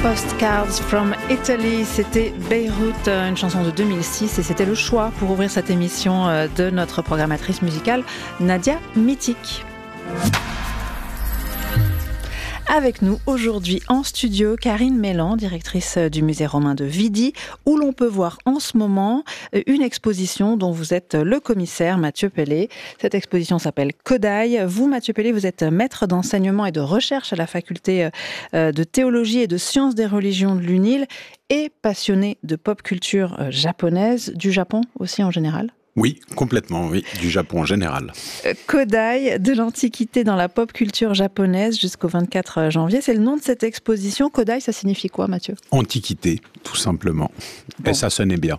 Postcards from Italy, c'était Beyrouth, une chanson de 2006 et c'était le choix pour ouvrir cette émission de notre programmatrice musicale Nadia Mitic. Avec nous aujourd'hui en studio, Karine Mélan, directrice du musée romain de Vidi, où l'on peut voir en ce moment une exposition dont vous êtes le commissaire, Mathieu Pellet. Cette exposition s'appelle Kodaï. Vous, Mathieu Pellet, vous êtes maître d'enseignement et de recherche à la faculté de théologie et de sciences des religions de l'UNIL et passionné de pop culture japonaise, du Japon aussi en général. Oui, complètement, oui, du Japon en général. Kodaï, de l'Antiquité dans la pop culture japonaise jusqu'au 24 janvier, c'est le nom de cette exposition. Kodaï, ça signifie quoi, Mathieu ? Antiquité, tout simplement. Bon. Et ça sonnait bien.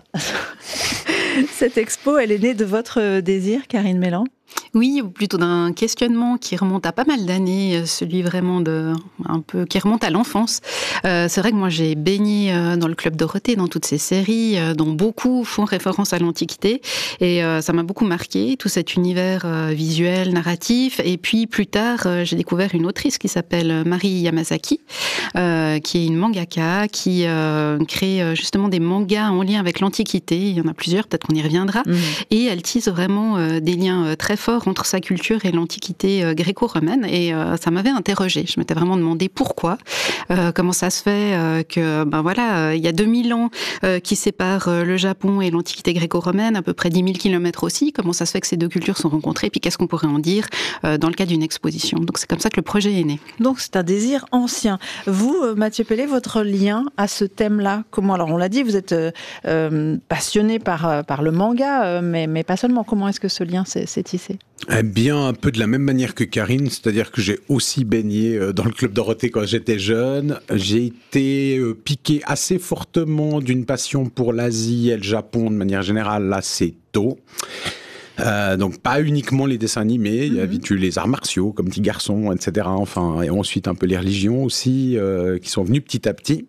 Cette expo, elle est née de votre désir, Karine Mélan ? Oui, ou plutôt d'un questionnement qui remonte à pas mal d'années, celui vraiment qui remonte à l'enfance. C'est vrai que moi j'ai baigné dans le Club Dorothée, dans toutes ces séries, dont beaucoup font référence à l'Antiquité, et ça m'a beaucoup marqué, tout cet univers visuel, narratif. Et puis plus tard, j'ai découvert une autrice qui s'appelle Mari Yamasaki, qui est une mangaka, qui crée justement des mangas en lien avec l'Antiquité. Il y en a plusieurs, peut-être qu'on y reviendra. Et elle tisse vraiment des liens très forts entre sa culture et l'Antiquité gréco-romaine, et ça m'avait interrogée. Je m'étais vraiment demandé pourquoi, comment ça se fait que, il y a 2000 ans qui séparent le Japon et l'Antiquité gréco-romaine, à peu près 10 000 kilomètres aussi, comment ça se fait que ces deux cultures sont rencontrées, puis qu'est-ce qu'on pourrait en dire dans le cadre d'une exposition. Donc c'est comme ça que le projet est né. Donc c'est un désir ancien. Vous, Mathieu Pellet, votre lien à ce thème-là, comment ? Alors on l'a dit, vous êtes passionné par le manga, mais pas seulement. Comment est-ce que ce lien s'est tissé ? Eh bien, un peu de la même manière que Karine, c'est-à-dire que j'ai aussi baigné dans le Club Dorothée quand j'étais jeune. J'ai été piqué assez fortement d'une passion pour l'Asie et le Japon de manière générale assez tôt. Donc pas uniquement les dessins animés, il y a vite eu les arts martiaux comme Petit Garçon, etc. Enfin, et ensuite un peu les religions aussi qui sont venues petit à petit.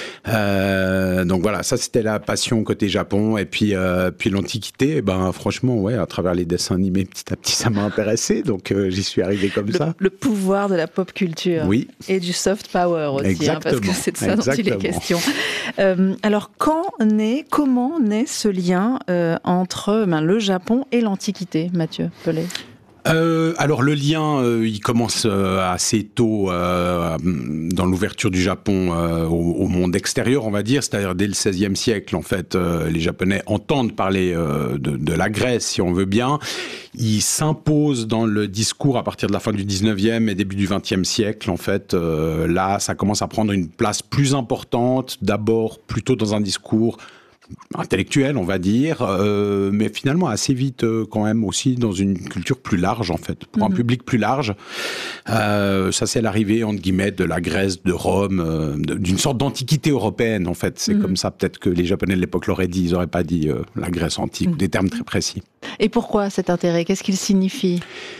Donc voilà, ça c'était la passion côté Japon, et puis l'Antiquité. Franchement, ouais, à travers les dessins animés, petit à petit, ça m'a intéressé. Donc j'y suis arrivé comme ça. Le pouvoir de la pop culture, oui, et du soft power aussi, parce que c'est de ça dont il est question. Alors comment naît ce lien entre le Japon et l'Antiquité, Mathieu Pellet ? Alors le lien, il commence assez tôt dans l'ouverture du Japon au monde extérieur, on va dire, c'est-à-dire dès le XVIe siècle. En fait, les Japonais entendent parler de la Grèce, si on veut bien. Ils s'imposent dans le discours à partir de la fin du XIXe et début du XXe siècle. En fait, là, ça commence à prendre une place plus importante, d'abord plutôt dans un discours intellectuel, on va dire, mais finalement assez vite quand même aussi dans une culture plus large, en fait, pour un public plus large. Ça, c'est l'arrivée, entre guillemets, de la Grèce, de Rome, d'une sorte d'antiquité européenne, en fait. C'est comme ça, peut-être que les Japonais de l'époque l'auraient dit, ils n'auraient pas dit la Grèce antique, des termes très précis. Et pourquoi cet intérêt ? Qu'est-ce qu'il signifie ?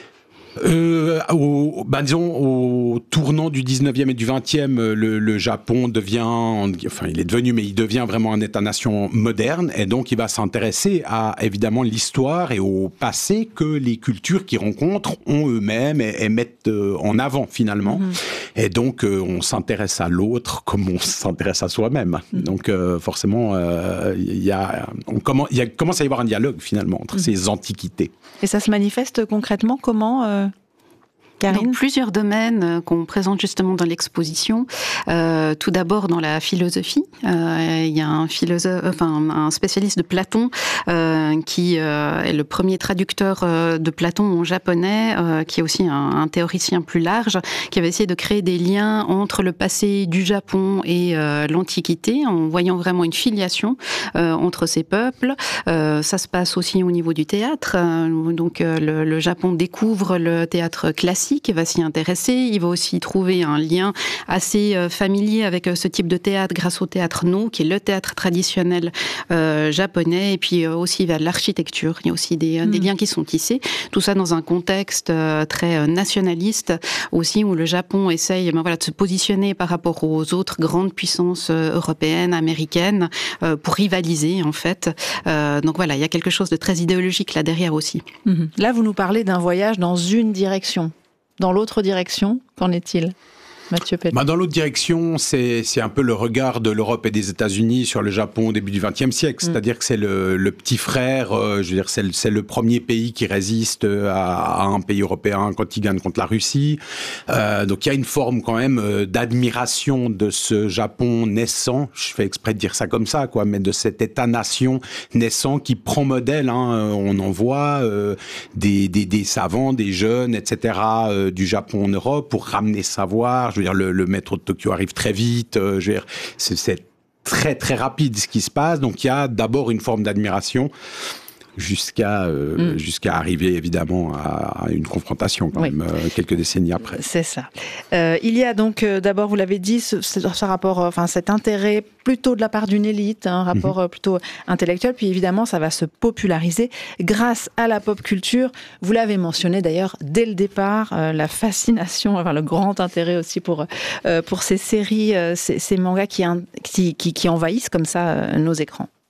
Disons, au tournant du 19e et du 20e, le Japon il est devenu, mais il devient vraiment un État-nation moderne, et donc il va s'intéresser à, évidemment, l'histoire et au passé que les cultures qu'il rencontre ont eux-mêmes et mettent en avant, finalement. Et donc, on s'intéresse à l'autre comme on s'intéresse à soi-même. Donc, forcément, il commence à y avoir un dialogue, finalement, entre ces antiquités. Et ça se manifeste concrètement comment Karine ? Dans plusieurs domaines qu'on présente justement dans l'exposition. Tout d'abord dans la philosophie. Il y a un spécialiste de Platon qui est le premier traducteur de Platon en japonais, qui est aussi un théoricien plus large, qui avait essayé de créer des liens entre le passé du Japon et l'Antiquité, en voyant vraiment une filiation entre ces peuples. Ça se passe aussi au niveau du théâtre. Donc le Japon découvre le théâtre classique, va s'y intéresser. Il va aussi trouver un lien assez familier avec ce type de théâtre grâce au théâtre No, qui est le théâtre traditionnel japonais, et puis aussi vers l'architecture. Il y a aussi des liens qui sont tissés. Tout ça dans un contexte très nationaliste aussi, où le Japon essaye de se positionner par rapport aux autres grandes puissances européennes, américaines, pour rivaliser en fait. Donc voilà, il y a quelque chose de très idéologique là derrière aussi. Là, vous nous parlez d'un voyage dans une direction. Dans l'autre direction, qu'en est-il ? Mathieu Pellet? Dans l'autre direction, c'est un peu le regard de l'Europe et des États-Unis sur le Japon au début du XXe siècle. C'est-à-dire que c'est le petit frère, je veux dire, c'est le premier pays qui résiste à un pays européen quand il gagne contre la Russie. Donc il y a une forme quand même d'admiration de ce Japon naissant, je fais exprès de dire ça comme ça, quoi, mais de cet État-nation naissant qui prend modèle. On en voit des savants, des jeunes, etc., du Japon en Europe pour ramener savoir. Je veux dire, le métro de Tokyo arrive très vite. Je veux dire, c'est très très rapide ce qui se passe. Donc il y a d'abord une forme d'admiration jusqu'à arriver évidemment à une confrontation quand même quelques décennies après. C'est ça. Il y a donc d'abord, vous l'avez dit, ce rapport, enfin cet intérêt plutôt de la part d'une élite, un rapport plutôt intellectuel. Puis évidemment, ça va se populariser grâce à la pop culture. Vous l'avez mentionné d'ailleurs dès le départ, la fascination, enfin le grand intérêt aussi pour ces séries, ces mangas qui envahissent comme ça nos écrans.